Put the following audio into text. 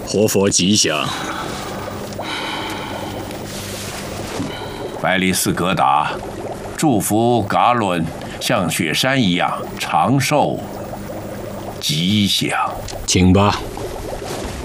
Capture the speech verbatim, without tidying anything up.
活佛吉祥。 百里斯格达，祝福嘎伦像雪山一样长寿吉祥。 请吧。